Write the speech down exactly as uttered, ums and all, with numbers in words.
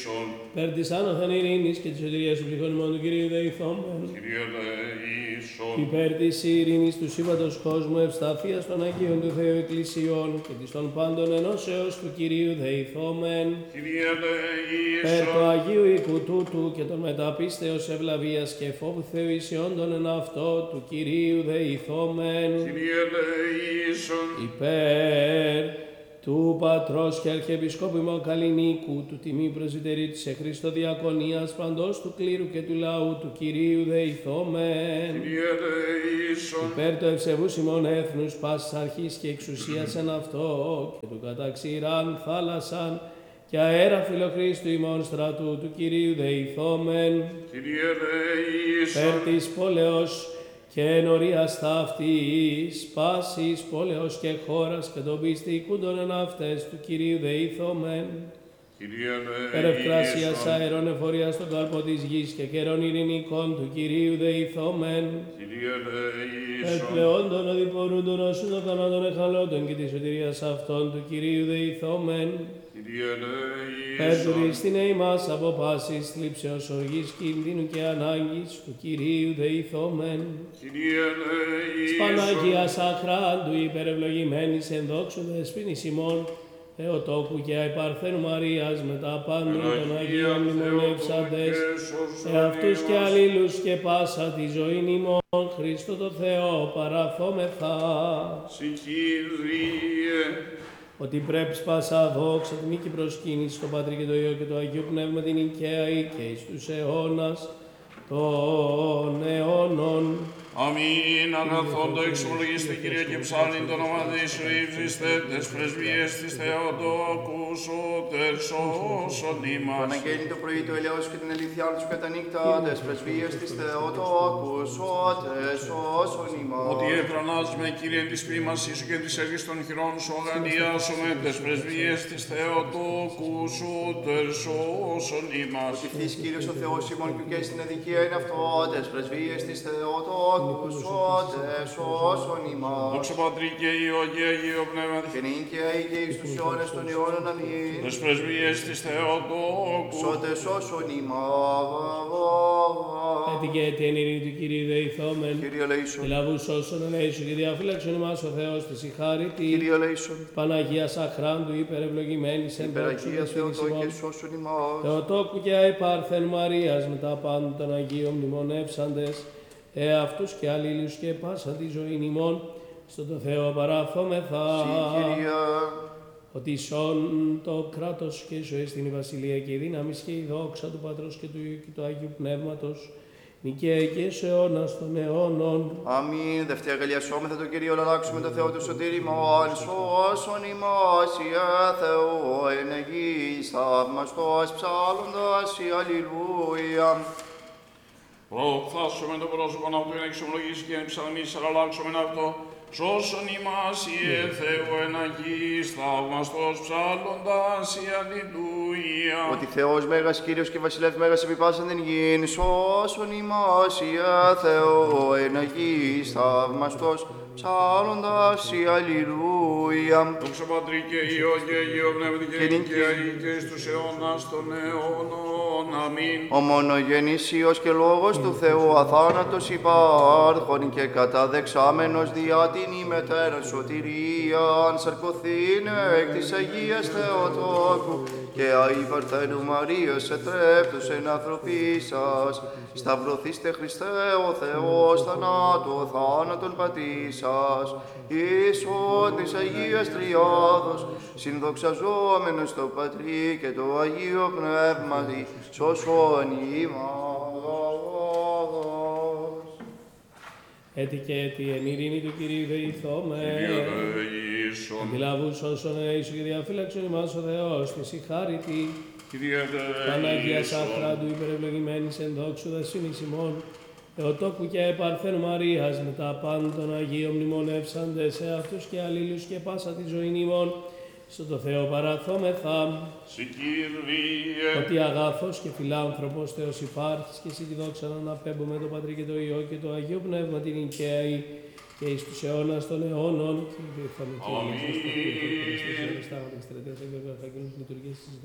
Περ της άνωθεν ειρήνης και της σωτηρίας του ψυχών ημών του Κυρίου δεηθόμεν. Κύριε δεήσον. Υπέρ της ειρήνης του σύμπαντος κόσμου, ευσταθίας των Αγίων του Θεού Εκκλησιών και της των πάντων ενώσεως του Κυρίου δεηθόμεν. Κύριε Περ του δεήσον. Αγίου οίκου τούτου και των μεταπίστεως ευλαβίας και φόβου Θεού ισιόντων εν αυτό του Κυρίου δεηθόμεν. Κύριε δεήσον. Υπέρ του Πατρός και Αρχιεπισκόπου ημών Καλλινίκου, του τιμή πρεσβυτερίου της Χριστό Διακονίας, παντός του κλήρου και του λαού του Κυρίου δεηθόμεν. Κύριε δεήσον. Υπέρ του ευσεβούς ημών έθνους, πάσης αρχής και εξουσίας εν αυτό, και του καταξηράν θάλασσαν και αέρα φιλοχρίστου ημών στρατού του Κυρίου δεηθόμεν. Κύριε δεήσον. Περ της πόλεως και ενορίας ταύτης, πάσης πόλεως και χώρας και των πιστικούντων εν αυτές του Κυρίου δεηθόμεν. Κύριε Περ ευκρασίας δεήσον. αερών εφορίας στον κάλπο της γης και καιρών ειρηνικών του Κυρίου δεηθόμεν. Κύριε Περ δεήσον. πλεόντων οδηπορούντων όσων των θανάτων εχαλώτων και της σωτηρίας αυτών του Κυρίου δεηθόμεν. Κύριε Περ του δεήσον. ρίστηνε ημάς από πάσης θλίψεως οργής κινδύνου και ανάγκης του Κυρίου δεηθόμεν. Κύριε δεήσον. Παναγίας αχράντου υπερευλογημένης εν δόξου δεσποίνης ημών, Θεοτόκου και αϊπαρθένου Μαρίας με τα πάντων των Αγίων μνημονεύσαντες, εαυτούς και αλλήλους και πάσα τη ζωήν ημών, Χριστό το Θεό παραθόμεθα. Συ Κύριε. Ότι πρέπει πάσα δόξα την νίκη προσκύνηση στο Πατρί και το Υιό και το Αγίο Πνεύμα την οικαία και εις τους αιώνας των αιώνων. Αμήν. Αγαθόντο εξομολογήστε Κύριε και ψάλιν το όνομα Σου ύψιστε τες πρεσβείες της Θεοτόκου Σου τερσόσον ημάς. Παναγγέλνει το πρωί του ελαιός και την αλήθεια του κατά νύχτα, τες πρεσβείες της Θεοτόκου Σου τερσόσον ημάς. Ότι επρονάζουμε Κύριε της ποίμασής Σου και της έργης των χειρών Σου αγανιάσουμε τες πρεσβείες της Θεοτόκου Σου τερσόσον ημάς. Ότι ευθύς Κύριος ο Θεός ημών και στην αδικία είναι αυτό, τες πρεσβείες της Θεοτόκου Σου τερσόσον ημάς. Δόξα Πατρί και Υιό και Αγίο Πνεύματι. Και νυν και αεί και εις τους αιώνες των αιώνων αμήν. Τες πρεσβείες της Θεοτόκου. Σου τερσόσον ημάς. Έτσι και την ειρήνη του Κυρίου δεηθόμεν. Κύριε ελέησον. Ελαβούς όσων ελέησον και διαφύλαξον ημάς ο Θεός της η χάρητη. Κύριε ελέησον. Παναγίας αχράντου υπερευλογημένης εν δόξου Υπεραγία δεσποίνης Θεοτόκε ημών, σώσον ημάς. Θεοτόκου και αϊπάρθεν Μαρίας με τα πάντων των Αγίων μνημονεύσαντες, εαυτούς και αλλήλους και πάσα τη ζωήν ημών, στον το Θεό παραθόμεθα. Συ Κύριε. Ότι σών το κράτος και η ζωή στην η βασιλεία και η δύναμη και η δόξα του Πατρός και του Υιού και του Αγίου Πνεύματος, νικαία και σε αιώνας των αιώνων. Αμήν. Δευτέρα αγαλιασόμεθα τον Κύριο, λαλάξουμε το Θεό του σωτήριμον, σώσον ημάς, Ιε Θεού, εν Αγίης θαυμαστός, ψάλλοντας η Αλληλούια. Προφθάσουμε το πρόσωπο αυτού εν εξομολογήσει και εν ψαλμίσει, αλλά αλλάξουμε αυτό. Σώσον ημάς, Ιε Θεού, εν Αγίης θαυμαστός, ψάλλοντας η Αλληλούια. Ότι Θεός Μέγας Κύριος και Βασιλεύ Μέγας επί πάσαν την γην, σώσον ημάς, Ιε Θεού, εν Αγίης θαυμαστός, ψάλλοντας η Αλληλούια. Δόξα Πατρί και Υιό και Αγίο Πνεύματι και Και νυν και αεί και εις τους αιώνας των αιώνων. Αμήν. Ο μονογενής Υιός και Λόγος του Θεού αθάνατος υπάρχον και καταδεξάμενος διά την ημετέραν σωτηρίαν σαρκωθήν εκ της Αγίας Θεοτόκου και αη Παρθένου Μαρίας ετρέπτους εν ανθρωπίσας. Σταυρωθήστε Χριστέ ο Θεός θανάτου θάνατον πατήσας ίσον της Αγίας Τριάδος συνδοξαζόμενος το Πατρί και το Αγίο Πνεύματι σώσον ημάς. Έτσι και έτσι εν ειρήνη του Κυρίου δεηθόμεν. Κύριε δεήσον. Αντιλαβούς όσων ελέησον και διαφύλαξον ημάς ο Θεός της η χάρητη. Κύριε Παναγίας δεήσον. αχράντου υπερευλογημένης εν δόξου δεσποίνης ημών, Θεοτόκου και αϊπαρθένου Μαρίας με τα πάντων των Αγίων μνημονεύσαντες, εαυτούς και αλλήλους και πάσα τη ζωήν ημών, στον το Θεό παραθόμεθα. Συ Κύριε. Ότι αγαθός και φιλάνθρωπος Θεός υπάρχεις και εσύ τη δόξα να αναπέμπουμε το Πατρί και το Υιό και το Αγίο Πνεύμα την οικαία και εις τους αιώνας των αιώνων. Και Αμήν.